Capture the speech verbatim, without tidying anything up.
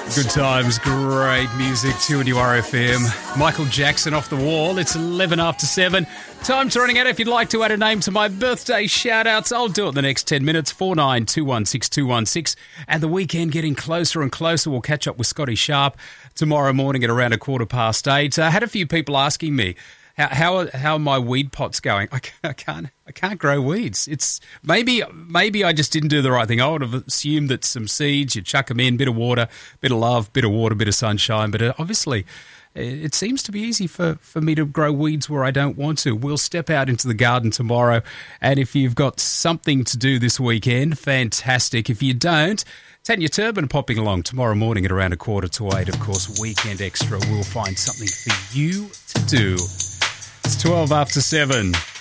Good times, great music, two N R F M. Michael Jackson off the wall. It's eleven after seven. Time's running out. If you'd like to add a name to my birthday shout-outs, I'll do it in the next ten minutes. four nine two one six two one six. And the weekend getting closer and closer. We'll catch up with Scotty Sharp tomorrow morning at around a quarter past eight. I had a few people asking me, How how how are my weed pots going? I can't, I can't I can't grow weeds. It's maybe maybe I just didn't do the right thing. I would have assumed that some seeds, you chuck them in, bit of water, bit of love, bit of water, bit of sunshine. But obviously, it seems to be easy for, for me to grow weeds where I don't want to. We'll step out into the garden tomorrow, and if you've got something to do this weekend, fantastic. If you don't, Tan your turban popping along tomorrow morning at around a quarter to eight. Of course, Weekend Extra will find something for you to do. It's twelve after seven.